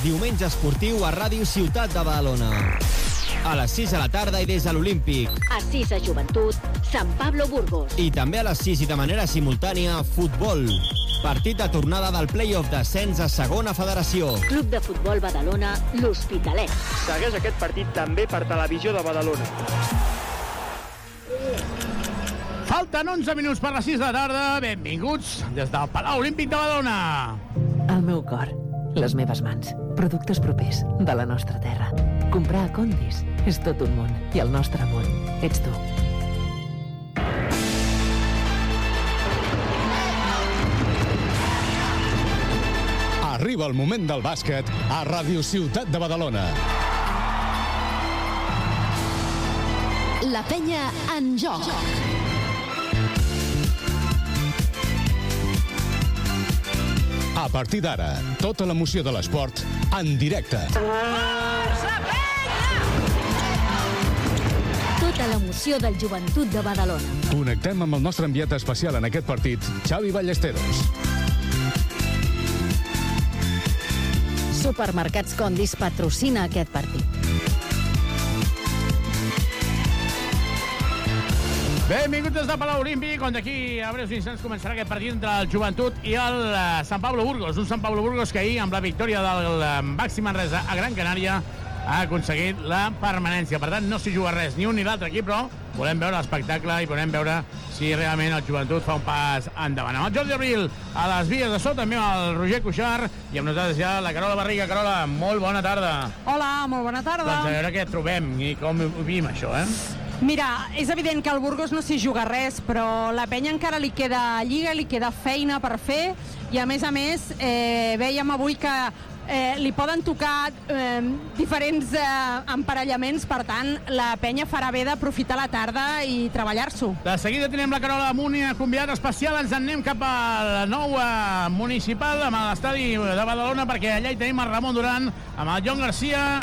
diumenge esportiu a Ràdio Ciutat de Badalona. A les 6 de la tarda i des de l'Olímpic. A 6 a Joventut, Sant Pablo Burgos. I també a les 6 i de manera simultània, futbol. Partit de tornada del play-off d'ascens a segona federació. Club de Futbol Badalona, l'Hospitalet. Segueix aquest partit també per Televisió de Badalona. Falten 11 minuts per les 6 de la tarda. Benvinguts des del Palau Olímpic de Badalona. El meu cor, les meves mans, productes propers de la nostra terra. Comprar a Condis és tot un món i el nostre món ets tu. Arriba el moment del bàsquet a Ràdio Ciutat de Badalona. La penya en joc. A partir d'ara, tota l'emoció de l'esport en directe. Tota l'emoció del Joventut de Badalona. Connectem amb el nostre enviat especial en aquest partit, Xavi Ballesteros. Supermercats Condis patrocina aquest partit. Benvinguts des del Palau Olímpic, on d'aquí a breus instants començarà aquest partit entre el Joventut i el Sant Pablo Burgos. Un Sant Pablo Burgos que ahir, amb la victòria del Baxi Manresa a Gran Canària, ha aconseguit la permanència. Per tant, no s'hi juga res, ni un ni l'altre equip, però volem veure l'espectacle i volem veure si realment el Joventut fa un pas endavant. Amb el Jordi Abril a les vies de so, també amb el Roger Cuixart i amb nosaltres ja la Carola Barriga. Carola, molt bona tarda. Hola, molt bona tarda. Doncs a veure què trobem i com ho vivim, això, Mira, és evident que al Burgos no s'hi juga res, però la penya encara li queda lliga, li queda feina per fer, i a més, vèiem avui que li poden tocar diferents emparellaments, per tant, la penya farà bé d'aprofitar la tarda i treballar-s'ho. De seguida tenim la Carola damunt i convidat especial. Ens en anem cap al nou municipal, amb l'estadi de Badalona, perquè allà hi tenim el Ramon Duran amb el Jon Garcia.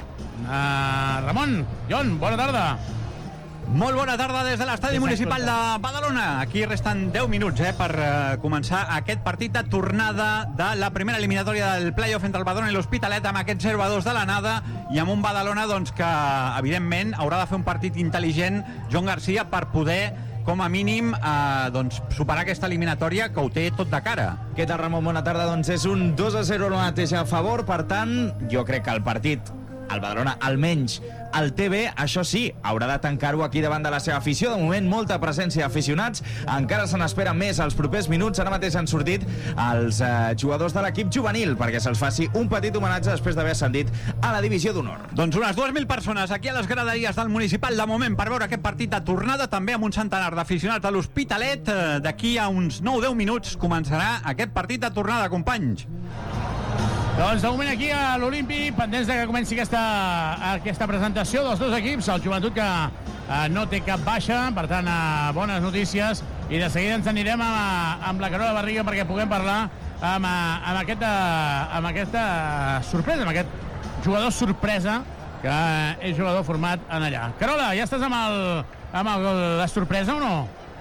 Ramon, Jon, bona tarda. Molt bona tarda des de l'estadi municipal de Badalona. Aquí resten 10 minuts per començar aquest partit de tornada de la primera eliminatòria del play-off entre el Badalona i l'Hospitalet, amb aquest 0-2 de l'anada i amb un Badalona que, evidentment, haurà de fer un partit intel·ligent, Jon Garcia, per poder, com a mínim, superar aquesta eliminatòria que ho té tot de cara. Què tal, Ramon? Bona tarda. Doncs és un 2-0 mateix a favor, per tant, jo crec que el partit, el Badalona, almenys el té bé. Això sí, haurà de tancar-ho aquí davant de la seva afició. De moment, molta presència d'aficionats. Encara se n'espera més els propers minuts. Ara mateix han sortit els jugadors de l'equip juvenil perquè se'ls faci un petit homenatge després d'haver ascendit a la divisió d'honor. Doncs unes 2.000 persones aquí a les graderies del municipal de moment per veure aquest partit de tornada, també amb un centenar d'aficionats a l'Hospitalet. D'aquí a uns 9-10 minuts començarà aquest partit de tornada, companys. Doncs de moment aquí a l'Olímpic, pendents de que comenci aquesta presentació dels dos equips. El Joventut que no té cap baixa, per tant, bones notícies. I de seguida ens anirem amb la Carola Barriga perquè puguem parlar amb aquesta sorpresa, amb aquest jugador sorpresa que és jugador format en allà. Carola, ja estàs amb la sorpresa o no?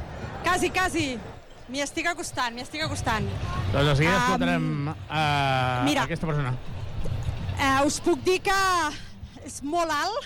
Quasi. M'hi estic acostant. Doncs de seguida escoltarem aquesta persona. Us puc dir que és molt alt,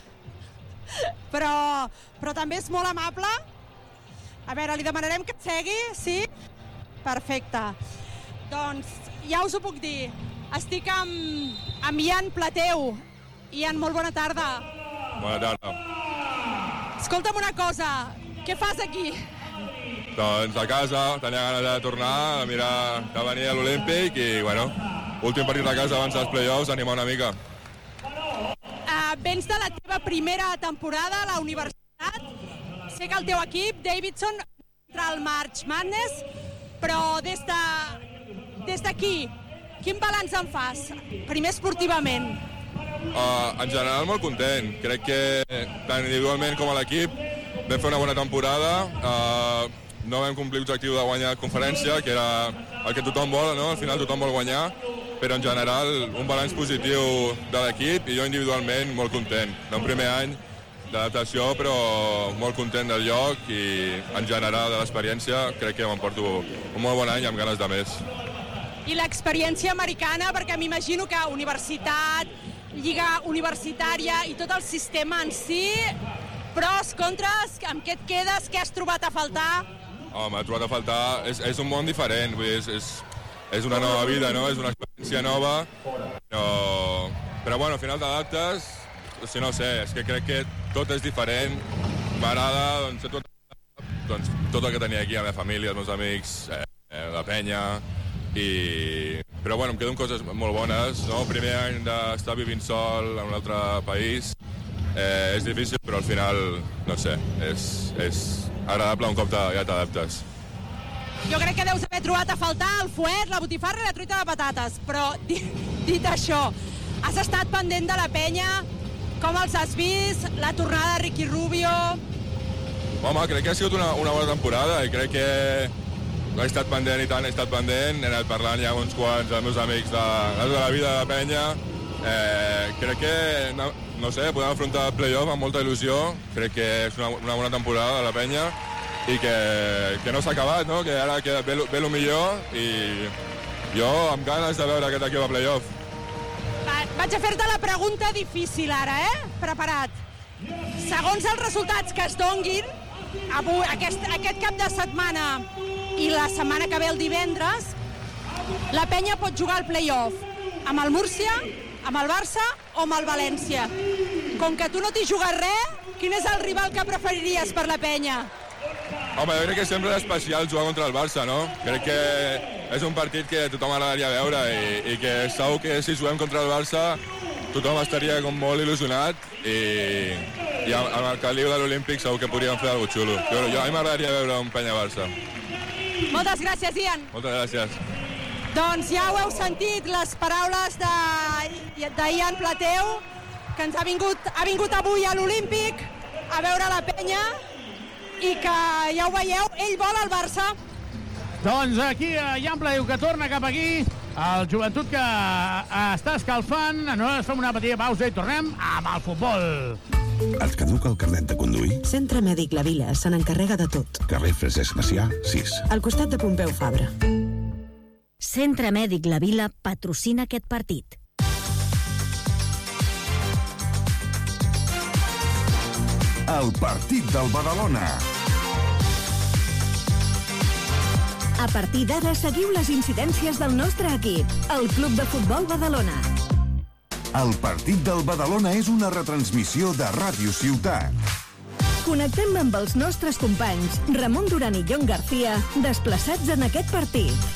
però també és molt amable. A veure, li demanarem que et segui, sí? Perfecte. Doncs ja us ho puc dir. Estic amb Ian Plateu. Ian, molt bona tarda. Bona tarda. Escolta'm una cosa, què fas aquí? Doncs a casa, tenia ganes de tornar, de venir a l'Olímpic i, últim partit de casa abans dels play-offs, animar una mica. Vens de la teva primera temporada a la universitat. Sé que el teu equip, Davidson, entra al March Madness, però des d'aquí, quin balanç en fas? Primer esportivament. En general molt content. Crec que tant individualment com a l'equip vam fer una bona temporada. No vam complir l'objectiu de guanyar conferència, que era el que tothom vol, no? Al final tothom vol guanyar, però en general un balanç positiu de l'equip i jo individualment molt content. D'un primer any d'adaptació, però molt content del lloc i en general de l'experiència crec que m'emporto un molt bon any amb ganes de més. i l'experiència americana, perquè m'imagino que universitat, lliga universitària i tot el sistema en si, pros, contres, amb què et quedes, què has trobat a faltar? Home, he trobat a faltar, és un món diferent, vull dir, és una nova vida, no? És una experiència nova, però bueno, al final t'adaptes, no sé, és que crec que tot és diferent, m'agrada, doncs, tot el que tenia aquí, la meva família, els meus amics, la penya, però bueno, em queden coses molt bones, no? Primer any d'estar vivint sol en un altre país, és difícil, però al final, no sé, és agradable un cop ja t'adaptes. Jo crec que deus haver trobat a faltar el fuet, la botifarra i la truita de patates, però dit això, has estat pendent de la penya, com els has vist, la tornada de Ricky Rubio... Home, crec que ha sigut una bona temporada i crec que he estat pendent i tant, he estat pendent, he anat parlant ja amb uns quants dels meus amics de la vida de la penya. Crec que, no sé, podem afrontar el play-off amb molta il·lusió, crec que és una bona temporada de la penya i que no s'ha acabat, no? Que ara ve el millor i jo amb ganes de veure aquest equip a play-off. Vaig a fer-te la pregunta difícil ara, Preparat. Segons els resultats que es donguin, aquest cap de setmana i la setmana que ve el divendres, la penya pot jugar al play-off amb el Múrcia, amb el Barça o amb el València. Com que tu no t'hi jugues res, quin és el rival que preferiries per la penya? Home, jo crec que sempre és especial jugar contra el Barça, no? Crec que és un partit que tothom agradaria veure i que segur que si juguem contra el Barça tothom estaria com molt il·lusionat i amb el caliu de l'Olímpic segur que podríem fer alguna cosa xulo. A mi m'agradaria veure un Penya-Barça. Moltes gràcies, Ian. Moltes gràcies. Doncs ja ho heu sentit, les paraules d'Ian Plateu, que ens ha vingut avui a l'Olímpic a veure la penya i que, ja ho veieu, ell vol el Barça. Doncs aquí Ian Plateu, que torna cap aquí, el Joventut que està escalfant. Nosaltres fem una petita pausa i tornem amb el futbol. Et caduca el carnet de conduir? Centre Mèdic La Vila se n'encarrega de tot. Carrer Francesc Macià, 6. Al costat de Pompeu Fabra. Centre Mèdic La Vila patrocina aquest partit. El partit del Badalona. A partir d'ara seguiu les incidències del nostre equip, el Club de Futbol Badalona. El partit del Badalona és una retransmissió de Ràdio Ciutat. Connectem amb els nostres companys Ramon Duran i Jon García, desplaçats en aquest partit.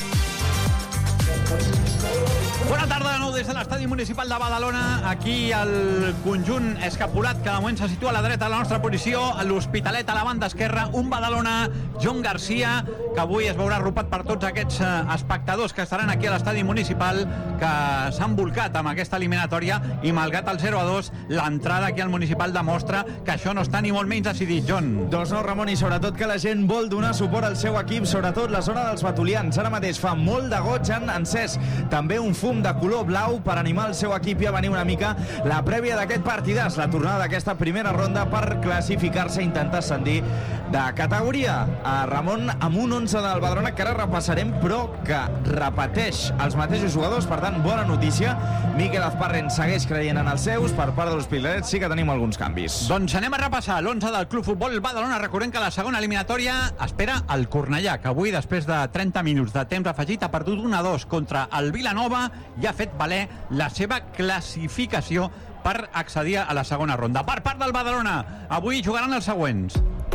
Bona tarda de nou des de l'estadi municipal de Badalona. Aquí el conjunt escapulat, que de moment se situa a la dreta de la nostra posició, l'Hospitalet a la banda esquerra, un Badalona, Jon García, que avui es veurà arropat per tots aquests espectadors que estaran aquí a l'estadi municipal, que s'han volcat amb aquesta eliminatòria, i malgrat el 0-2, l'entrada aquí al municipal demostra que això no està ni molt menys decidit, Jon. Doncs no, Ramon, i sobretot que la gent vol donar suport al seu equip, sobretot la zona dels batolians. Ara mateix fa molt de goig, han encès també un fum de color blau per animar el seu equip i a venir una mica la prèvia d'aquest partidàs, la tornada d'aquesta primera ronda per classificar-se i intentar ascendir de categoria. Ramon, amb un 11 del Badalona que ara repassarem, però que repeteix els mateixos jugadors, per tant, bona notícia. Miquel Azparren segueix creient en els seus, per part de l'Hospitalet sí que tenim alguns canvis. Doncs anem a repassar l'11 del Club Futbol Badalona. Recordem que la segona eliminatòria espera el Cornellà, que avui, després de 30 minuts de temps afegit, ha perdut 1-2 contra el Vilanova i ha fet valer la seva classificació per accedir a la segona ronda. Per part del Badalona, avui jugaran els següents.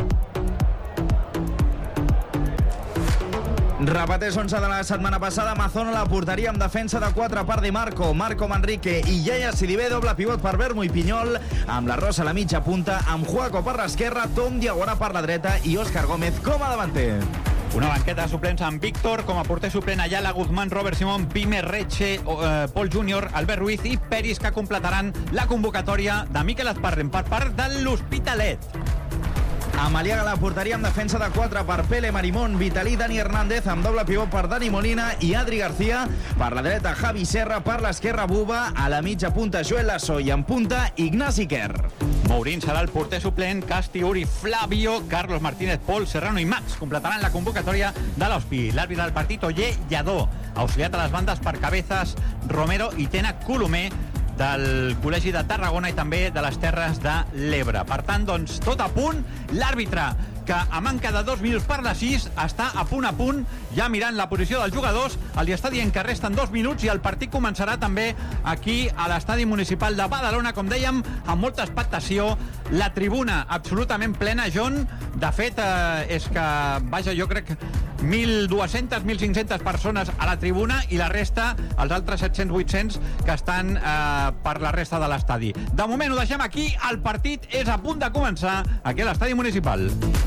Repeteix 11 de la setmana passada. Mazón a la porteria amb defensa de 4 per Di Marco, Marco Manrique i Yaya Sidibe, doble pivot per Vermo i Pinyol, amb la Rosa a la mitja punta, amb Juaco per l'esquerra, Tom Diaguara per la dreta i Òscar Gómez com a davanter. Una banqueta de suplents amb Víctor, com a porter suplent Ayala, Guzmán, Robert Simón, Pime, Reche, Pol Júnior, Albert Ruiz i Peris, que completaran la convocatòria de Miquel Azparren per part de l'Hospitalet. Amaliaga a la porteria amb defensa de 4 per Pele, Marimón, Vitalí, Dani Hernández, amb doble pivot per Dani Molina i Adri García. Per la dreta, Javi Serra, per l'esquerra, Buba, a la mitja punta, Joel Lasso i en punta, Ignasi Quer. Mourín serà el porter suplent, Casti, Uri, Flavio, Carlos Martínez, Pol, Serrano i Max completaran la convocatòria de l'Hospi. L'àrbitre del partit, Oller Lladó. auxiliat a les bandes per Cabezas, Romero i Tena Colomer, del Col·legi de Tarragona i també de les Terres de l'Ebre. Per tant, doncs, tot a punt. L'àrbitre, que a manca de 2 minuts per les 6, està a punt, ja mirant la posició dels jugadors. Li està dient que resten 2 minuts i el partit començarà també aquí a l'estadi municipal de Badalona, com dèiem, amb molta expectació. La tribuna absolutament plena, John. De fet, és que, vaja, jo crec 1.200, 1.500 persones a la tribuna i la resta, els altres 700-800 que estan per la resta de l'estadi. De moment ho deixem aquí, el partit és a punt de començar aquí a l'estadi municipal.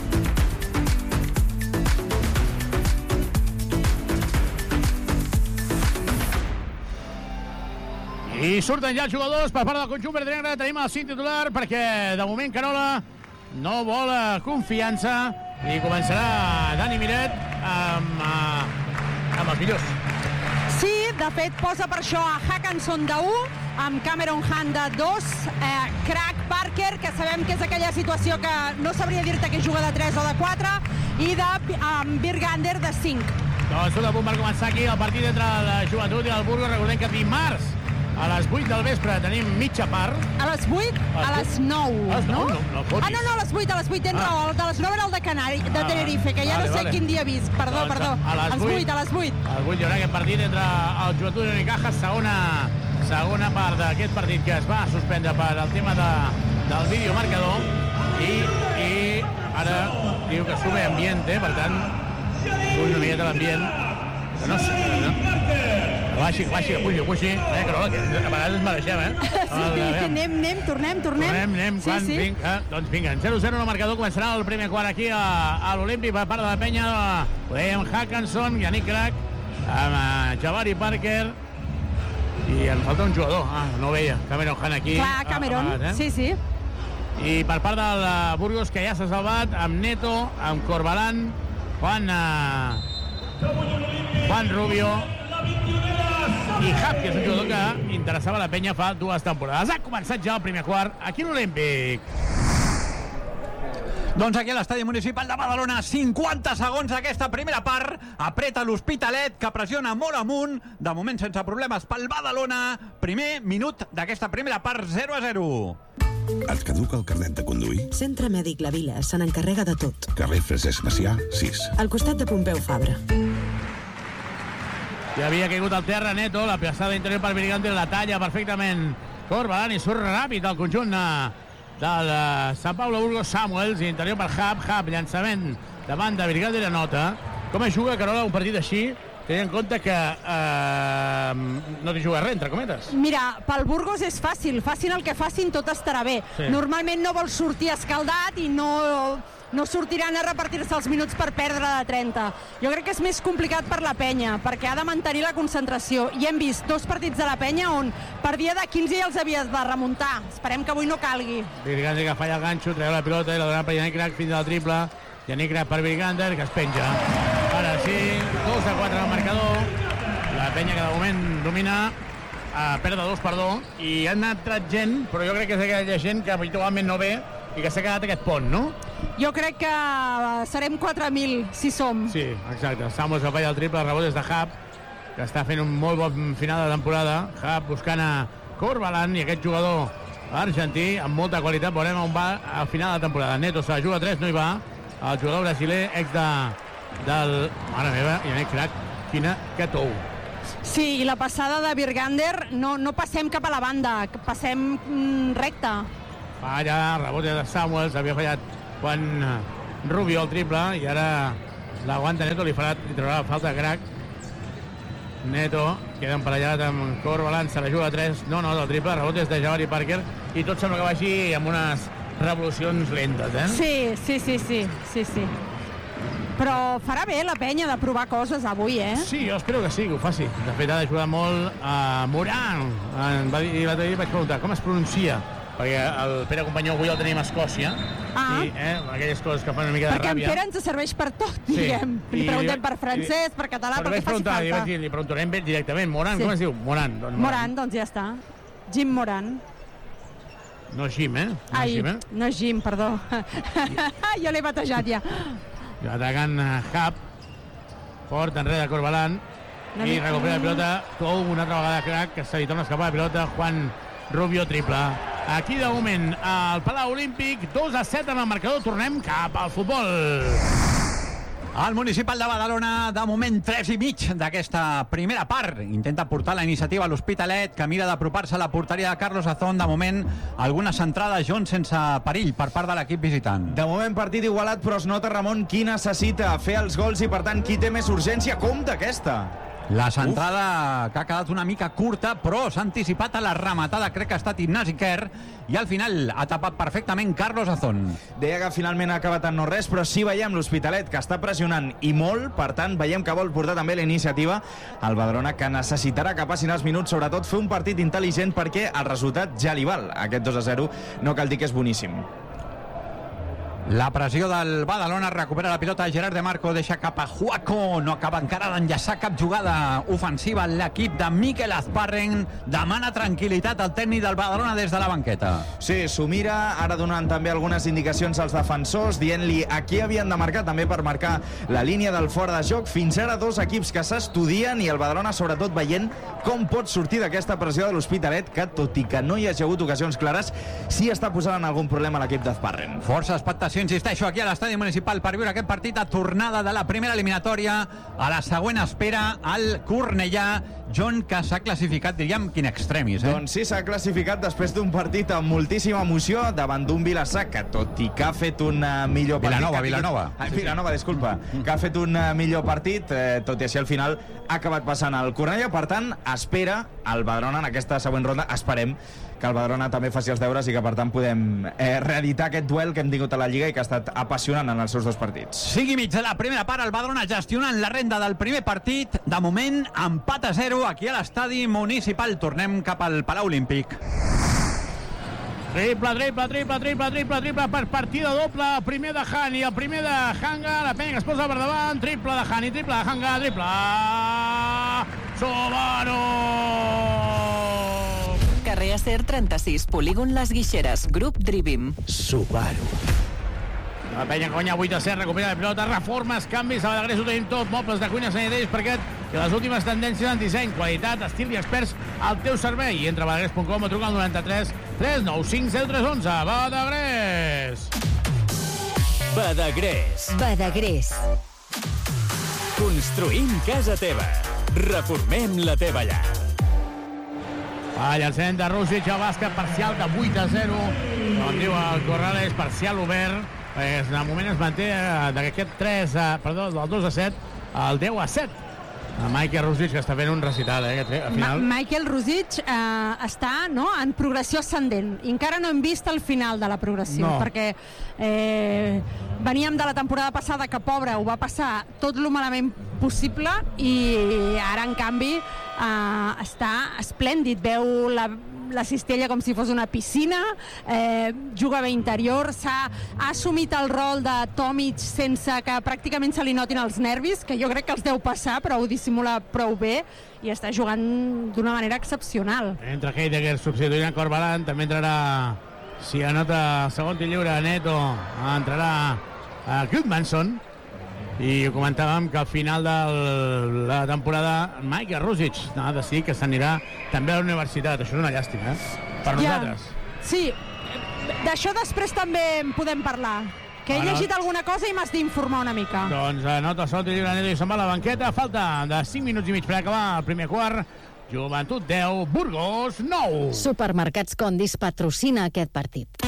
I surten ja els jugadors per part del conjunt verdinegre. Tenim el 5 titular perquè de moment Carola no vol confiança i començarà Dani Miret amb els millors. Sí, de fet posa per això a Hackanson de 1, amb Cameron Hunt de 2, Craig Parker, que sabem que és aquella situació que no sabria dir-te que juga de 3 o de 4, i de Birgander de 5. Doncs tot a punt per començar aquí el partit entre la Joventut i el Burgos. Recordem que dimarts a les 8 del vespre tenim mitja part. A les 8? A les 9, a les 9 no? No fotis. No, a les 8, tens raó. De les 9 era el de Tenerife, que ja no sé quin dia he vist. Perdó. A les 8. A les 8 hi haurà aquest partit entre el Joventut i Unicaja, segona part d'aquest partit que es va suspendre per al tema del videomarcador i ara diu que sube ambiente, per tant una miqueta l'ambient, que no sé, no? Baixi, puixi, que a vegades ens mereixem, Anem, tornem. Doncs vinga, en 0-0 el marcador, començarà el primer quart aquí a l'Olímpic per part de la penya. Ho dèiem, Hackanson, Yannick Craig, amb Jabari Parker, i en falta un jugador, no ho veia, Cameron Hunt aquí. Clar, Cameron, sí. I per part del Burgos, que ja s'ha salvat, amb Neto, amb Corbalán, Juan Rubio i Hap, que és un jugador que interessava la penya fa 2 temporades. Ha començat ja el primer quart aquí a l'Olímpic. Doncs aquí a l'estadi municipal de Badalona, 50 segons d'aquesta primera part. Apreta l'Hospitalet, que pressiona molt amunt. De moment sense problemes pel Badalona. Primer minut d'aquesta primera part, 0-0. Et caduca el carnet de conduir? Centre Mèdic La Vila se n'encarrega de tot. Carrer Francesc Macià, 6. Al costat de Pompeu Fabra. Ja havia caigut al terra Neto, la passada interior per Birgander, la talla perfectament Corbalán i surt ràpid el conjunt del Sant Pablo Burgos. Samuels, interior per Hap, llançament davant de Birgander, anota. Com es juga, Carola, un partit així? Tenint en compte que no t'hi juga res, entre cometes. Mira, pel Burgos és fàcil el que facin tot estarà bé. Sí. Normalment no vol sortir escaldat i no sortiran a repartir-se els minuts per perdre de 30. Jo crec que és més complicat per la penya, perquè ha de mantenir la concentració. I hem vist 2 partits de la penya on per dia de 15 ja els havies de remuntar. Esperem que avui no calgui. Birgander que falla el ganxo, treu la pilota i la dona per Yannick Craig fins al triple. Yannick Craig per Birgander, que es penja. Ara sí, 2-4 al marcador. La penya que de moment domina, perd de 2, perdó, i han entrat gent, però jo crec que és aquella gent que habitualment no ve i que s'ha quedat aquest pont, no? Jo crec que serem 4.000, si som. Sí, exacte. Samuels que falla el triple, el rebot és de Hap, que està fent un molt bon final de temporada. Hap buscant a Corbalán i aquest jugador argentí amb molta qualitat. Veurem on va al final de temporada. Neto se la juga 3, no hi va. El jugador brasiler, ex del... Mare meva, Yannick Craig, quina que tou. Sí, i la passada de Birgander no passem cap a la banda, passem recte. Falla, rebot de Samuels, havia fallat Juan Rubio el triple i ara l'aguanta Neto, li traurà la falta de Craig. Neto queda emparellat amb Corbalán, se la juga 3, no, del triple, rebot és de Jabari Parker i tot sembla que vagi amb unes revolucions lentes, Sí. Però farà bé la penya de provar coses avui, Sí, jo espero que sí, que ho faci. De fet, ha d'ajudar molt a Moran. I l'altre dia vaig preguntar com es pronuncia, perquè el Pere Companyó avui el tenim a Escòcia, i aquelles coses que fan una mica de ràbia. Perquè en Pere ens serveix per tot, diguem. Li preguntem per francès, per català, per què faci falta. Li preguntarem directament. Moran, com es diu? Moran. Moran, doncs ja està. Jim Moran. No Jim, no Jim, perdó. Jo l'he batejat ja. Atacant Hap, fort enrere Corbalán, I recupera la pilota. Una altra vegada crac, que se li torna a escapar la pilota. Juan Rubio, triple. Aquí, de moment, al Palau Olímpic, 2-7 amb el marcador. Tornem cap al futbol. El Municipal de Badalona, de moment, 3,5 d'aquesta primera part. Intenta portar la iniciativa a l'Hospitalet, que mira d'apropar-se a la porteria de Carlos Azón. De moment, algunes centrades, John, sense perill per part de l'equip visitant. De moment, partit igualat, però es nota, Ramon, qui necessita fer els gols i, per tant, qui té més urgència. Compte, aquesta! La centrada que ha quedat una mica curta, però s'ha anticipat a la rematada, crec que ha estat Ignasi Quer, i al final ha tapat perfectament Carlos Azón. Deia que finalment ha acabat en no res, però sí veiem l'Hospitalet, que està pressionant i molt, per tant, veiem que vol portar també la iniciativa al Badalona, que necessitarà que passin els minuts, sobretot fer un partit intel·ligent, perquè el resultat ja li val. Aquest 2-0 no cal dir que és boníssim. La pressió del Badalona, recupera la pilota Gerard de Marco, deixa cap a Juaco, no acaba encara d'enllaçar cap jugada ofensiva. L'equip de Mikel Azparren demana tranquil·litat al tècnic del Badalona des de la banqueta. Sí, s'ho mira, ara donant també algunes indicacions als defensors, dient-li a qui havien de marcar, també per marcar la línia del fora de joc. Fins ara dos equips que s'estudien i el Badalona sobretot veient com pot sortir d'aquesta pressió de l'Hospitalet, que tot i que no hi hagi hagut ocasions clares, sí està posant en algun problema l'equip d'Azparren. Força expectació, insisteixo, aquí a l'estadi municipal per viure aquest partit a tornada de la primera eliminatòria. A la següent espera el Cornellà, John, que s'ha classificat, diríem, quin extremis, Doncs sí, s'ha classificat després d'un partit amb moltíssima emoció davant d'un Vilassar que, tot i que ha fet un millor partit... Vilanova, disculpa. Que ha fet un millor partit, tot i així al final ha acabat passant el Cornellà. Per tant, espera el Badalona en aquesta següent ronda. Esperem que el Badalona també faci els deures i que, per tant, podem reeditar aquest duel que hem tingut a la Lliga i que ha estat apassionant en els seus dos partits. 5,5 de la primera part, el Badalona gestionant la renda del primer partit. De moment, empat a 0 aquí a l'estadi municipal. Tornem cap al Palau Olímpic. Triple per partida doble. Primer de Hani, el primer de Hanga. La penya que es posa per davant. Triple de Hani, triple de Hanga, triple... Subaru! Carrer Acer 36, Polígon Les Guixeres, Grup Drivim. Subaru. La penya guanya 8-7, recupera la pilota, reformes, canvis, a Badagrés ho tenim tot, mobles de cuina, sanitaris, perquè les últimes tendències en disseny, qualitat, estil i experts al teu servei. I entra a badagrés.com o truca al 93 395 0311. Badagrés. Badagrés. Badagrés. Construïm casa teva. Reformem la teva llar. El llançament de Rússic, el bàsquet parcial de 8-0. Com diu el Corrales, parcial obert. En el moment es manté d'aquest del 2-7 al 10-7. Michael Rússic, que està fent un recital, al final. Michael Rússic està en progressió ascendent. I encara no hem vist el final de la progressió, perquè veníem de la temporada passada que, pobre, ho va passar tot lo malament possible i ara, en canvi, està esplèndid. Veu la cistella com si fos una piscina, juga bé interior, ha assumit el rol de Tomic sense que pràcticament se li notin els nervis, que jo crec que els deu passar, però ho dissimula prou bé i està jugant d'una manera excepcional. Entra Heidegger substituint a Corbalan, també entrarà, si anota segon tir lliure, Neto, entrarà Gudmundsson. I ho comentàvem que al final de la temporada Michael Rússic ha decidit que s'anirà també a la universitat. Això és una llàstima, per nosaltres. Sí, d'això després també en podem parlar, que he llegit alguna cosa i m'has d'informar una mica. Doncs anota segon tir lliure, Neto, i se'n va a la banqueta. Falta de 5 minuts i mig per acabar el primer quart. Joventut 10, Burgos 9. Supermercats Condis patrocina aquest partit.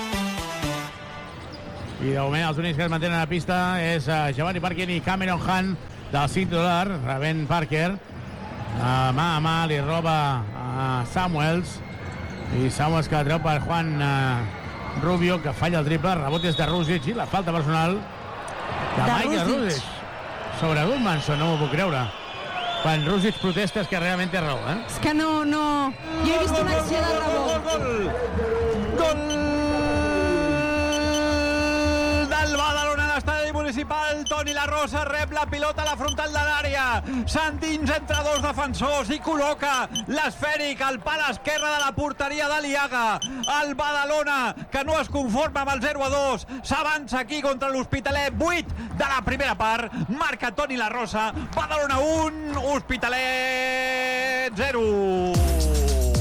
I de moment els únics que es mantenen a la pista és Giovanni Parker i Cameron Hunt del cinc titular, rebent Parker. Mà a mà li roba a Samuels, i Samuels que la treu per Juan Rubio, que falla el triple, rebot és de Rússic i la falta personal de Michael Rússic sobre Gudmundsson. No m'ho puc creure. Quan Rússic protesta és que realment té raó, És que no... Jo he vist una acció de rebot. Gol del Badalona a l'estadi municipal. Toni La Rosa rep la la pilota a la frontal de l'àrea, s'endins entre dos defensors i col·loca l'esfèric al pal esquerre de la porteria de l'Iaga. El Badalona, que no es conforma amb el 0-2, s'avança aquí contra l'Hospitalet. 8 de la primera part, marca Toni La Rosa. Badalona 1, Hospitalet 0.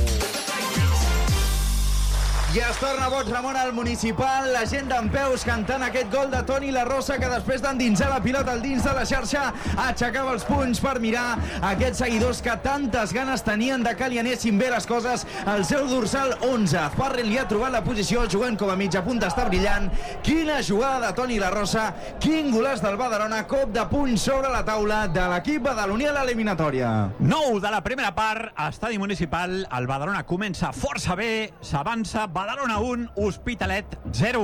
Ja es torna boig, Ramon, al municipal. La gent d'Empeus cantant aquest gol de Toni La Rosa, que després d'endinsar la pilota al dins de la xarxa aixecava els punys per mirar aquests seguidors que tantes ganes tenien de que li anessin bé les coses. El seu dorsal 11. Farrell li ha trobat la posició, jugant com a mitja punta, està brillant. Quina jugada de Toni La Rosa, quin golaç del Badalona, cop de puny sobre la taula de l'equip badaloní a l'eliminatòria. 9 de la primera part, estadi municipal. El Badalona comença força bé, s'avança. Badalona 1, Hospitalet 0.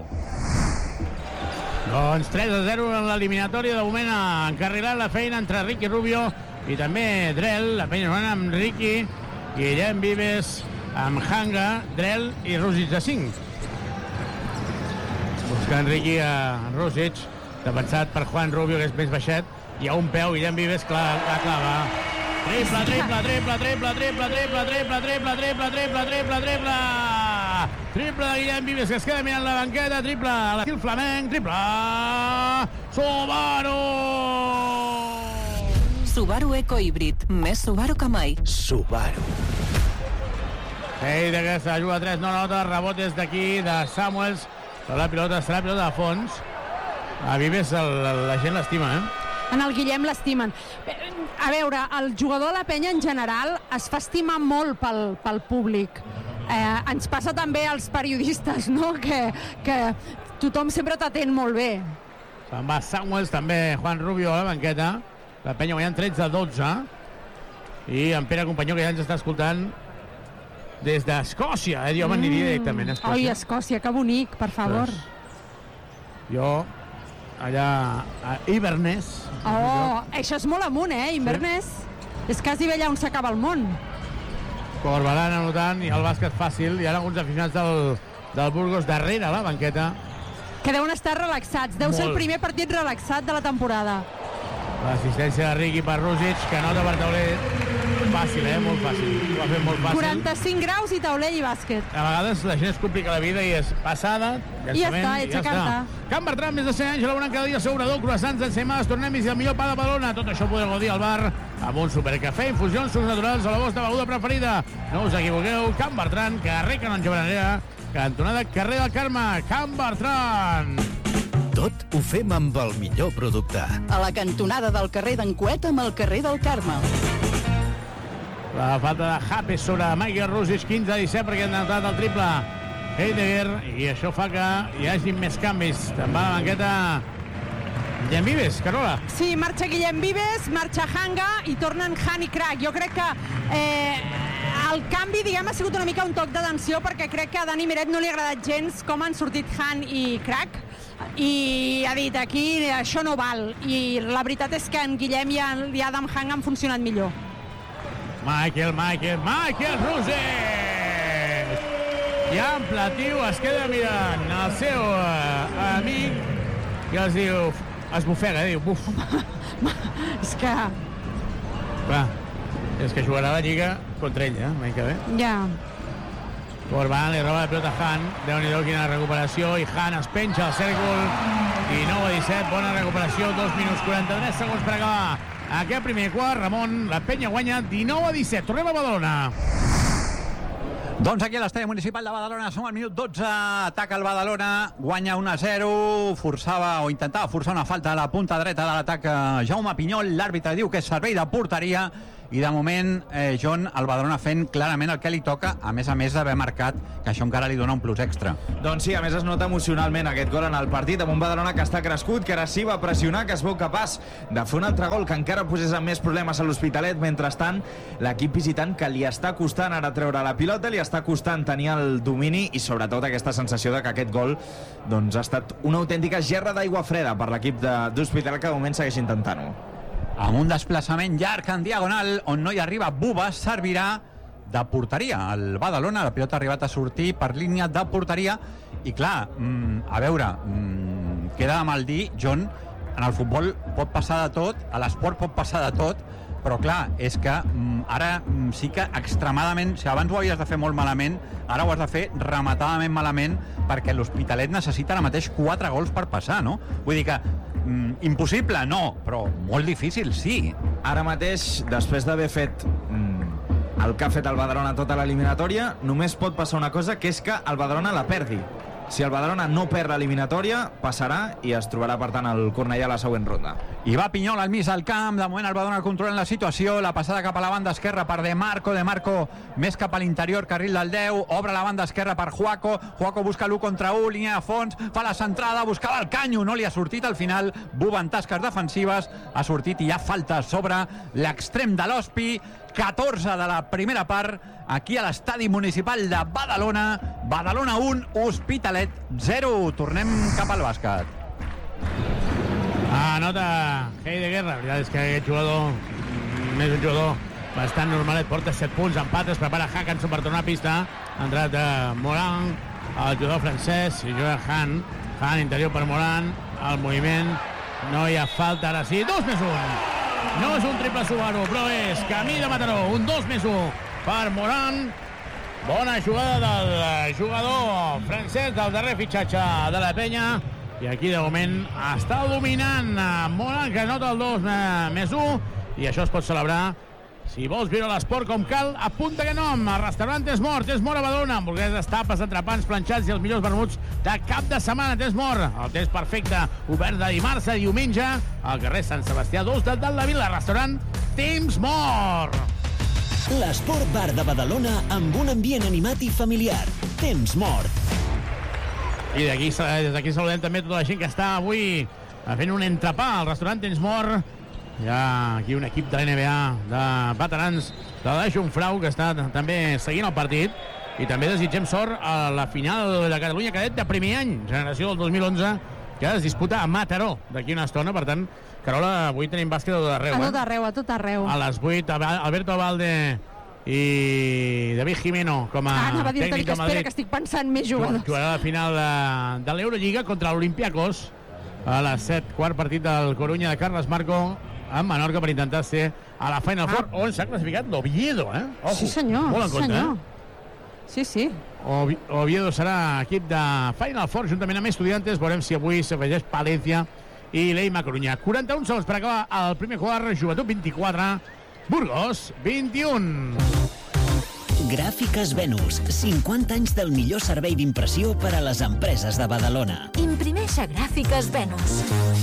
Doncs 3-0 en l'eliminatòria. De moment ha encarrilat la feina entre Ricky Rubio i també Drell. La penya jugant amb Ricky, Guillem Vives, amb Hanga, Drell i Rússic de 5. Buscant Ricky a Rússic, defensat per Juan Rubio, que és més baixet. Hi ha un peu, Guillem Vives, la clava. Triple, triple, triple, triple, triple, triple, triple, triple, triple, triple, triple, triple. Triple de Guillem Vives, que es queda mirant la banqueta. Triple a l'estil flamenc. Triple. Subaru! Subaru Eco Híbrid. Més Subaru que mai. Subaru. Heidegger se la juga 3, no nota. Rebot des d'aquí de Samuels. Però la pilota serà pilota de fons. A Vives la gent l'estima, En el Guillem l'estimen. A veure, el jugador de la penya en general es fa estimar molt pel públic. Ens passa també als periodistes, no? Que tothom sempre t'atén molt bé. Se'n va Samuels, també Juan Rubio a la banqueta. La penya guanyant 13-12. I en Pere Companyó, que ja ens està escoltant des d'Escòcia. Jo m'aniria directament a Escòcia. Oi, Escòcia, que bonic, per favor. Jo, allà a Inverness. Oh, això és molt amunt, Inverness. És quasi allà on s'acaba el món. Corbalan anotant i el bàsquet fàcil. Hi ha alguns aficionats del Burgos darrere a la banqueta. Que deuen estar relaxats. Deu ser el primer partit relaxat de la temporada. L'assistència de Ricky per Rússic, que nota per tauler. Fàcil, molt fàcil. Ho ha fet molt fàcil. 45 graus i taulell i bàsquet. A vegades la gent es complica la vida i és passada, i ja està, ets a carta. Can Bertran, més de 100 anys, elaborant cada dia assegurador, croissants, ensaïmades, tornemis i el millor pa de Badalona. Tot això podeu gaudir al bar amb un supercafè, infusions, sucs naturals o la vostra beguda preferida. No us equivoqueu, Can Bertran, carrer Canonge Berenera, cantonada carrer del Carme. Can Bertran. Tot ho fem amb el millor producte. A la cantonada del carrer d'en Coet amb el carrer del Carme. La falta de Jape sobre Michael Rússic, 15-17, perquè han anotat el triple Heidegger, i això fa que hi hagi més canvis. Te'n va la banqueta Guillem Vives, Carola. Sí, marxa Guillem Vives, marxa Hanga i tornen Han i Crac. Jo crec que el canvi, diguem, ha sigut una mica un toc d'atenció, perquè crec que a Dani Miret no li ha agradat gens com han sortit Han i Crac, i ha dit, aquí això no val. I la veritat és que en Guillem i Adam Hanga han funcionat millor. Michael Rússic! I en Platiu es queda mirant el seu amic i els diu, es bufega, diu, buf. És que... Clar, és que jugarà la Lliga contra ell, l'any que ve. Ja. Corban li roba la pilota a Han, Déu-n'hi-do quina recuperació, i Han es penja al cèrcol, 19-17, bona recuperació, 2 minuts 43 segons per acabar aquest primer quart. Ramon, la penya guanya 19-17. Tornem a Badalona. Doncs aquí a l'estadi municipal de Badalona som al minut 12, ataca el Badalona, guanya 1-0, forçava o intentava forçar una falta a la punta dreta de l'atac Jaume Pinyol, l'àrbitre diu que és servei de porteria, i de moment, John, el Badalona fent clarament el que li toca, a més d'haver marcat, que això encara li dona un plus extra. Doncs sí, a més es nota emocionalment aquest gol en el partit, amb un Badalona que està crescut, que ara sí va pressionar, que es veu capaç de fer un altre gol, que encara posés amb més problemes a l'Hospitalet. Mentrestant, l'equip visitant que li està costant ara treure la pilota, li està costant tenir el domini, i sobretot aquesta sensació de que aquest gol doncs, ha estat una autèntica gerra d'aigua freda per l'equip d'Hospitalet, que de moment segueix intentant-ho. Amb un desplaçament llarg en diagonal on no hi arriba Bubas, servirà de porteria. El Badalona, la pilota ha arribat a sortir per línia de porteria i clar, a veure, queda mal dir, John, en el futbol pot passar de tot, a l'esport pot passar de tot, però clar, és que ara sí que extremadament, si abans ho havies de fer molt malament, ara ho has de fer rematadament malament, perquè l'Hospitalet necessita ara mateix 4 gols per passar, no? Vull dir que impossible, no, però molt difícil, sí. Ara mateix, després d'haver fet el que ha fet el Badalona tota l'eliminatòria, només pot passar una cosa, que és que el Badalona la perdi. Si el Badalona no perd l'eliminatòria, passarà i es trobarà, per tant, el Cornellà a la següent ronda. I va Pinyol al mig del camp, de moment el Badalona controlant la situació, la passada cap a la banda esquerra per De Marco més cap a l'interior, carril del 10, obre la banda esquerra per Juaco busca l'1 contra 1, línia de fons, fa la centrada, buscava el Canyo, no li ha sortit al final, Buba en tasques defensives, ha sortit i hi ha falta sobre l'extrem de l'Hospi, 14 de la primera part, aquí a l'estadi municipal de Badalona. Badalona 1, Hospitalet 0. Tornem cap al bàsquet. Anota Heidegger. La veritat és que aquest jugador és un jugador bastant normalet, porta 7 punts, empat, es prepara Hackanson per tornar a pista. Ha entrat Moran, el jugador francès, i juga Han interior per Moran, el moviment, no hi ha falta, ara sí, 2+1. No és un triple Subaru, però és camí de Mataró, un 2+1 per Moran. Bona jugada del jugador francès, del darrer fitxatge de la penya, i aquí de moment està dominant Moran, que nota el 2+1, i això es pot celebrar. Si vols viure l'esport com cal, apunta aquest nom. El restaurant Tesmor a Badalona. Hamburgueses, tapes, entrepans, planxats i els millors vermuts de cap de setmana. Tesmor, el temps perfecte, obert de dimarts a diumenge, al carrer Sant Sebastià 2 de Dalt de Vila. Restaurant Tesmor. L'Esport Bar de Badalona amb un ambient animat i familiar. Tesmor. I des d'aquí saludem també tota la gent que està avui fent un entrepà al restaurant Tesmor. Hi ha aquí un equip de l'NBA de veterans de la Jonfrau que està també seguint el partit, i també desitgem sort a la final de la Catalunya Cadet de primer any, generació del 2011, que es disputa a Mataró d'aquí una estona. Per tant, Carola, avui tenim bàsquet a tot arreu. A tot arreu. A les 8, Alberto Valde i David Jimeno com a tècnic de Madrid. Espera, que estic pensant més jugadors. Jugarà a la final de l'Eurolliga contra l'Olympiacos a les 7, quart partit del Corunya de Carles Marco amb Menorca per intentar ser a la Final Four, on s'ha classificat l'Oviedo, Ojo, sí, senyor. Molt en compte, Sí. Oviedo serà equip de Final Four juntament amb Estudiantes. Veurem si avui s'afegeix Palencia i l'Eima Corunya. 41 segons per acabar el primer quart. Joventut 24, Burgos 21. Gràfiques Venus, 50 anys del millor servei d'impressió per a les empreses de Badalona. Imprimeix a Gràfiques Venus.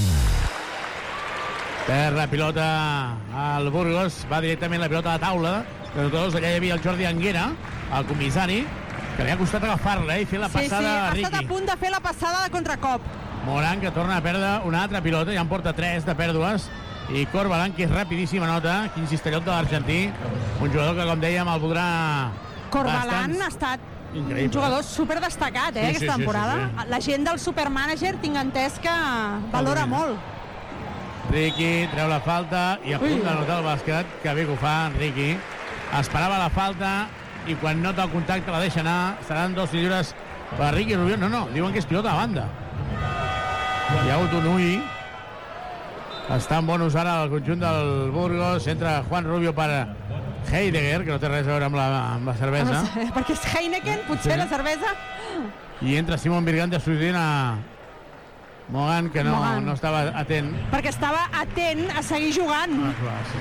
Per la pilota al Burgos, va directament la pilota a la taula de tots. Allà hi havia el Jordi Anguera, el comissari, que li ha costat agafar-la i fer la passada a Riqui. Ha estat a punt de fer la passada de contracop. Moran, que torna a perdre una altra pilota, ja en porta 3 de pèrdues, i Corbalan, que és rapidíssima nota, quin cistellot de l'argentí, un jugador que, com dèiem, el voldrà... Corbalan ha estat increïble. Un jugador superdestacat, aquesta temporada. Sí. La gent del Supermanager tinc entès que valora molt. Riqui treu la falta i a punt de notar el bàsquet, que bé que ho fa Riqui. Esperava la falta i quan nota el contacte la deixa anar. Seran 2 lliures per Riqui Rubio. No, diuen que és pilota a banda. Hi ha hagut un ull. Està en bonus ara el conjunt del Burgos. Entra Juan Rubio per Heidegger, que no té res a veure amb la cervesa. Perquè és Heineken, potser, la cervesa. I entra Simon Virgante substituint a Mogan, que no estava atent. Perquè estava atent a seguir jugant. Sí.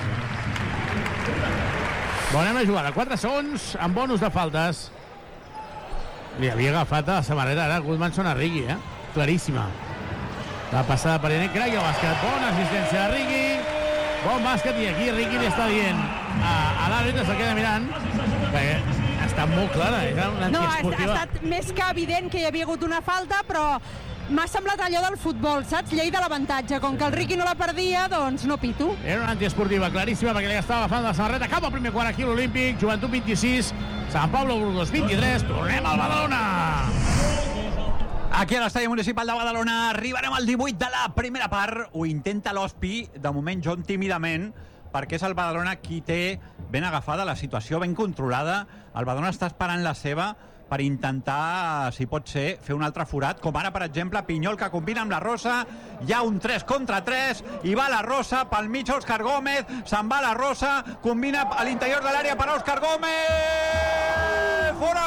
Bona jugada, 4 segons amb bonus de faltes. Li havia agafat a la samarreta ara Goodmanson a Riqui, claríssima. La passada per Enek, Craig, el bàsquet. Bona assistència de Riqui. Bon bàsquet, i aquí Riqui li està dient a l'àrbitre, se'l queda mirant, perquè ha estat molt clara, era una antiesportiva. No, ha estat més que evident que hi havia hagut una falta, però m'ha semblat allò del futbol, saps? Llei de l'avantatge. Com que el Riqui no la perdia, doncs no pito. Era una antiesportiva claríssima, perquè li estava agafant la samarreta cap al primer quart aquí a l'Olímpic. Joventut 26, Sant Pablo Burgos 23. Tornem al Badalona. Aquí a l'estadi municipal de Badalona arribarem al 18 de la primera part. Ho intenta l'Hospi, de moment John tímidament, perquè és el Badalona qui té ben agafada la situació, ben controlada. El Badalona està esperant la seva per intentar, si pot ser, fer un altre forat, com ara, per exemple, Pinyol, que combina amb la Rosa, hi ha un 3 contra 3, i va la Rosa, pel mig Òscar Gómez, se'n va la Rosa, combina a l'interior de l'àrea per Òscar Gómez! Fora!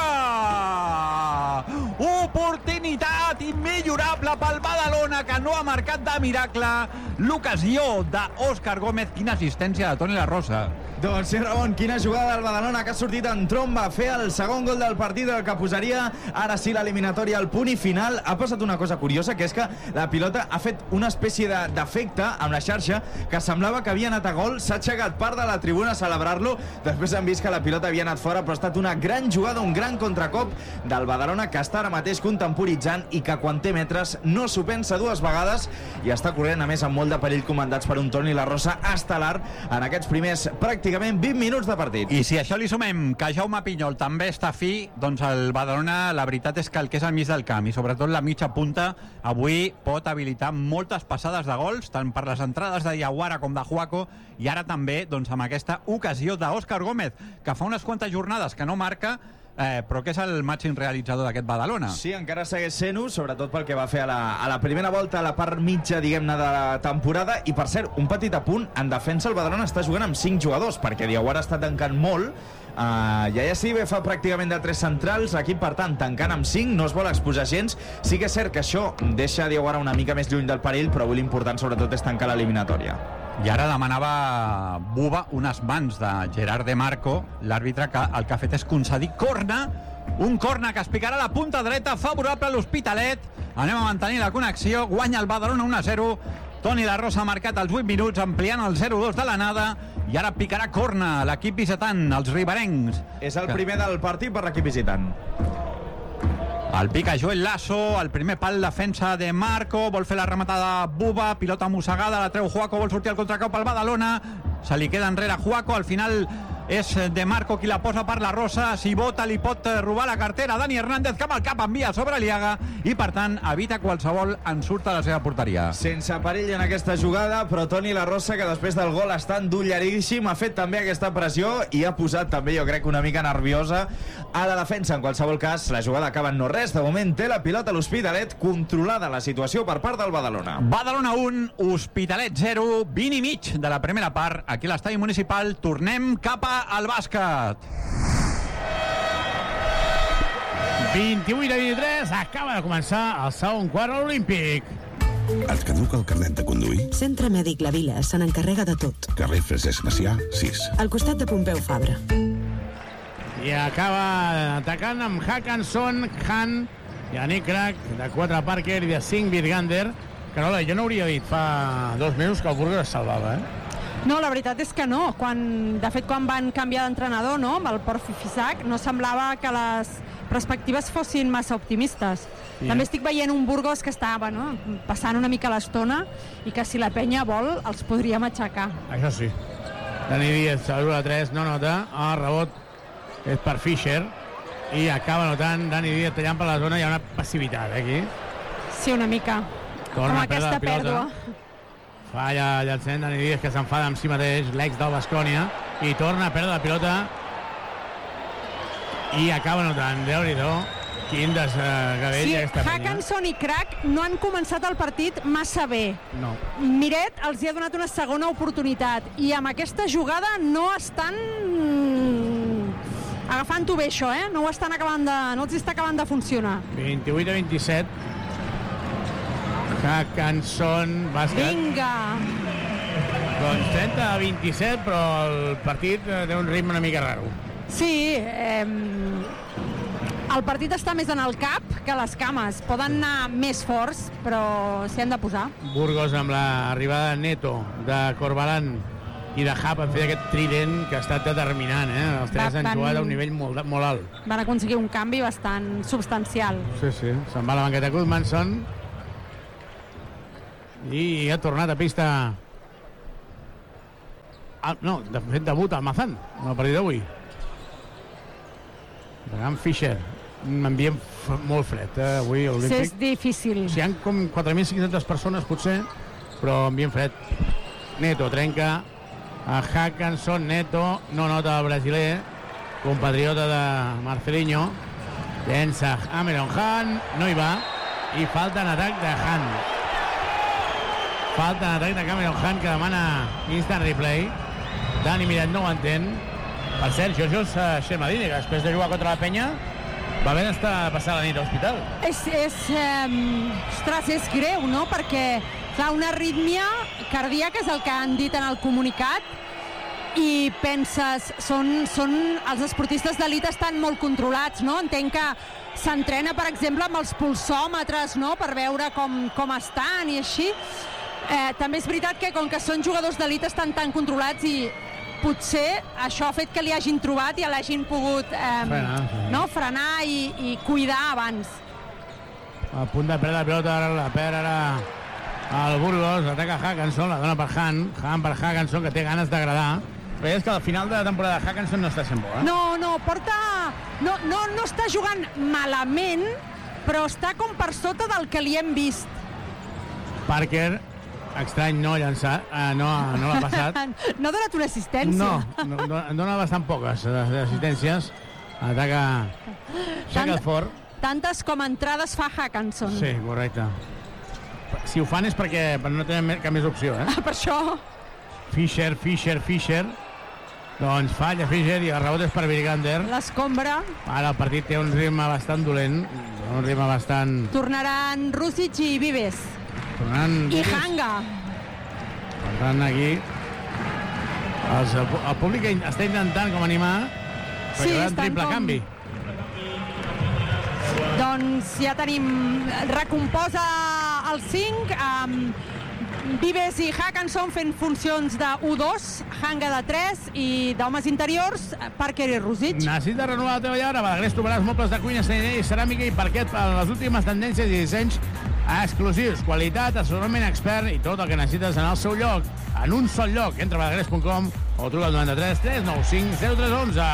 Oportunitat immillorable pel Badalona, que no ha marcat de miracle l'ocasió d'Òscar Gómez. Quina assistència de Toni La Rosa. Doncs sí, Ramon, quina jugada del Badalona, que ha sortit en tromba a fer el segon gol del partit, el que posaria ara sí l'eliminatòria al punt i final. Ha passat una cosa curiosa, que és que la pilota ha fet una espècie d'efecte amb la xarxa, que semblava que havia anat a gol, s'ha aixecat part de la tribuna a celebrar-lo, després han vist que la pilota havia anat fora, però ha estat una gran jugada, un gran contracop del Badalona, que està ara mateix contemporitzant i que quan té metres no s'ho pensa dues vegades i està corrent, a més, amb molt de perill, comandats per un Toni La Rosa estel·lar en aquests primers pràcticament 20 minuts de partit. I si a això li sumem que Jaume Pinyol també està fi, doncs el Badalona, la veritat és que el que és al mig del camp i sobretot la mitja punta, avui pot habilitar moltes passades de gols, tant per les entrades de Diawara com de Juaco, i ara també doncs, amb aquesta ocasió d'Òscar Gómez, que fa unes quantes jornades que no marca, però que és el màxim realitzador d'aquest Badalona. Sí, encara segueix sent-ho, sobretot pel que va fer a la primera volta, a la part mitja, diguem-ne, de la temporada. I, per cert, un petit apunt, en defensa el Badalona està jugant amb 5 jugadors, perquè Diawara està tancant molt, Yaya Sibe fa pràcticament de 3 centrals, l'equip, per tant, tancant amb 5, no es vol exposar gens. Sí que és cert que això deixa Diawara una mica més lluny del perill, però avui l'important sobretot és tancar l'eliminatòria. I ara demanava Buba unes mans de Gerard de Marco, l'àrbitre, que el que ha fet és concedir corna, un corna que es picarà a la punta dreta, favorable a l'Hospitalet. Anem a mantenir la connexió, guanya el Badalona 1-0, Toni La Rosa ha marcat els 8 minuts, ampliant el 0-2 de l'anada, i ara picarà corna l'equip visitant, els riberencs. És el primer del partit per l'equip visitant. El pica Joel Lasso, el primer pal defensa de Marco, vol fer la rematada Buba, pilota mossegada, la treu Juaco, vol sortir al contracop al Badalona, se li queda enrere Juaco, al final és de Marco qui la posa per la Rosa, si vota li pot robar la cartera Dani Hernández, que amb el cap envia sobre Liaga i per tant evita qualsevol ensurt a la seva porteria. Sense perill en aquesta jugada, però Toni La Rosa, que després del gol està endolleríssim, ha fet també aquesta pressió i ha posat també, jo crec, una mica nerviosa a la defensa. En qualsevol cas, la jugada acaba en no res. De moment té la pilota a l'Hospitalet, controlada la situació per part del Badalona. Badalona 1, Hospitalet 0, 20 i mig de la primera part aquí a l'estadi municipal. Tornem cap al bàsquet. 28-23, acaba de començar el segon quart a l'Olímpic. Et caduca el carnet de conduir? Centre Mèdic La Vila se n'encarrega de tot. Carrer Francesc Macià, 6. Al costat de Pompeu Fabra. I acaba atacant amb Hackanson, Han, Yannick Crac, de 4 Parker i de 5 Virgander. Carola, jo no hauria dit fa 2 mesos que el Burgos es salvava, No, la veritat és que no. De fet, quan van canviar d'entrenador, no?, amb el Port Fisac, no semblava que les perspectives fossin massa optimistes. Sí. També estic veient un Burgos que està passant una mica l'estona i que si la penya vol els podríem aixecar. Això sí. Dani Díaz, saluda 3, no nota. El rebot és per Fischer i acaba notant Dani Díaz tallant per la zona. Hi ha una passivitat aquí. Sí, una mica. Torna amb aquesta pèrdua. Falla llançament Dani Díaz, que s'enfada amb si mateix, l'ex del Baskonia, i torna a perdre la pilota i acaba notant. Déu-n'hi-do, quin desgavell. Sí, aquesta penya. Hackanson i Crac no han començat el partit massa bé. No. Miret els hi ha donat una segona oportunitat i amb aquesta jugada no estan agafant-ho bé, això, no els està acabant de funcionar. 28-27. Hackanson, bàsquet. Vinga! Doncs 30-27, però el partit té un ritme una mica raro. Sí, el partit està més en el cap que a les cames. Poden anar més forts, però s'hi han de posar. Burgos amb l'arribada de Neto, de Corbalán i de Hap han fet aquest trident que ha estat determinant. Els tres han jugat a un nivell molt alt. Van aconseguir un canvi bastant substancial. Sí, se'n va a la banqueta Goodmanson i ha tornat a pista. No, de fet debut al Mazán en el partit d'avui. Gran Fischer, un ambient molt fred avui a l'Olímpic. Sí, és difícil. Hi ha com 4.500 persones potser, però ambient fred. Neto trenca a Hackanson, Neto no nota el brasiler, compatriota de Marcelinho, Llença Cameron Hunt, no hi va, i falta en atac de Hunt. Falta en atac de Cameron Hunt, que demana instant replay. Dani Miret no ho entén. Per cert, Jorge Xermadini, que després de jugar contra la Penya va haver d'estar passar la nit a l'hospital. Ostres, és greu, no? Perquè, clar, una arrítmia cardíaca és el que han dit en el comunicat, i penses, els esportistes d'elit estan molt controlats, no? Entenc que s'entrena, per exemple, amb els pulsòmetres, no?, per veure com estan i així. També és veritat que, com que són jugadors d'elit, estan tan controlats, i potser això ha fet que li hagin trobat i l'hagin pogut frenar i cuidar abans. A punt de perdre la pilota, la perd ara el Burgos, ataca Hackanson, la dona per Hunt per Hackanson, que té ganes d'agradar. Però és que al final de la temporada Hackanson no està sent bo, No està jugant malament, però està com per sota del que li hem vist. Parker, estrany, no ha llançat, no l'ha passat. No ha donat una assistència. No, dona bastant poques assistències. Ataca Shackelford. Tantes com entrades fa Hackanson. Sí, correcte. Si ho fan és perquè no tenen cap més opció, Per això. Fisher. Doncs falla Fisher i el rebot és per Virgander. L'escombra. Ara el partit té un ritme bastant dolent. Tornaran Rusic i Vives. I Hanga. Per tant, aquí el públic està intentant com animar, perquè hi ha un triple canvi. Doncs ja tenim, recomposa el 5, Vives i Hackanson fent funcions de 1-2, Hanga de 3 i d'homes interiors, Parker i Rusic. Necessita renovar la teva llar, a Balaguer trobaràs mobles de cuina, i ceràmica i parquet per les últimes tendències i dissenys exclusius, qualitat, assessorament expert i tot el que necessites en el seu lloc, en un sol lloc. Entra a balaguers.com o truca al 93 395 0311.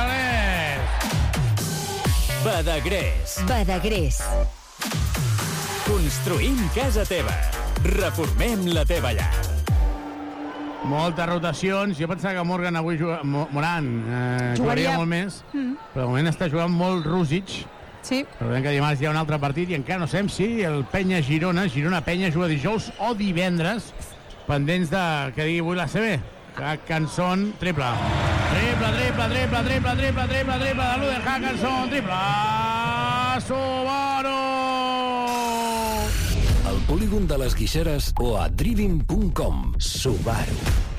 Badagrés! Badagrés. Construïm casa teva. Reformem la teva llar. Moltes rotacions. Jo pensava que Morgan avui jugaria molt més, però de moment està jugant molt Rusic. Sí. Recordem que dimarts hi ha un altre partit i encara no sabem si el Penya-Girona-Penya juga dijous o divendres, pendents de que digui avui la CB. Hackanson, triple de l'Uder Hackanson, triple Subaru! Al polígon de les Guixeres o a driving.com. Subaru.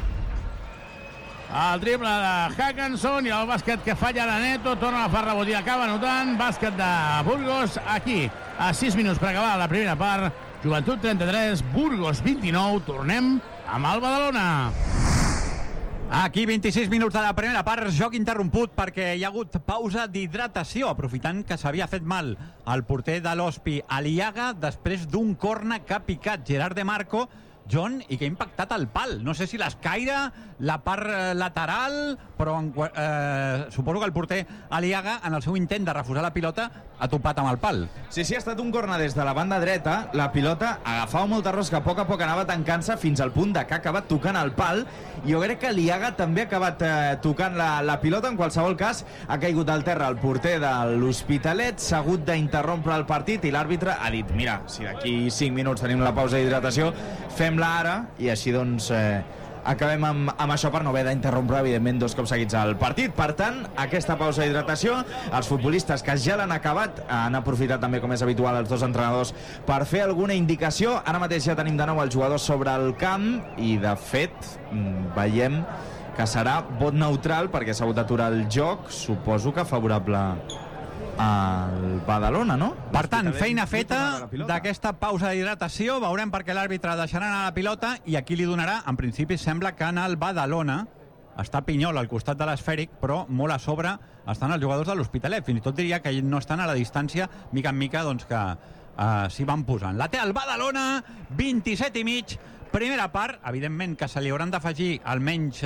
El triple de Hackanson i el bàsquet que falla la Neto, torna a fer rebot i acaba anotant. Bàsquet de Burgos, aquí, a 6 minuts per acabar la primera part. Joventut 33, Burgos 29. Tornem amb el Badalona. Aquí 26 minuts de la primera part, joc interromput perquè hi ha hagut pausa d'hidratació, aprofitant que s'havia fet mal el porter de l'Hospi, Aliaga, després d'un corna que ha picat Gerard de Marco, John, i que ha impactat el pal. No sé si l'escaire, la part lateral, però suposo que el porter Aliaga, en el seu intent de refusar la pilota, ha topat amb el pal. Sí, ha estat un corna des de la banda dreta. La pilota agafava molta rosca, a poc anava tancant-se fins al punt de que ha acabat tocant el pal. Jo crec que Aliaga també ha acabat tocant la pilota. En qualsevol cas, ha caigut al terra el porter de l'Hospitalet, s'ha hagut d'interrompre el partit i l'àrbitre ha dit, mira, si d'aquí 5 minuts tenim la pausa d'hidratació, fem-la ara, i així doncs acabem amb això per no haver d'interrompre, evidentment, 2 cops seguits al partit. Per tant, aquesta pausa d'hidratació, els futbolistes que ja l'han acabat han aprofitat també, com és habitual, els 2 entrenadors per fer alguna indicació. Ara mateix ja tenim de nou els jugadors sobre el camp i, de fet, veiem que serà vot neutral perquè s'ha hagut d'aturar el joc, suposo que favorable al Badalona, no? Per tant, feina feta d'aquesta pausa d'hidratació. Veurem perquè l'àrbitre deixarà anar la pilota i aquí li donarà, en principi sembla que en el Badalona està Pinyol al costat de l'esfèric, però molt a sobre estan els jugadors de l'Hospitalet. Fins i tot diria que no estan a la distància, mica en mica, doncs que s'hi van posant. La té el Badalona, 27 i mig, primera part. Evidentment que se li hauran d'afegir almenys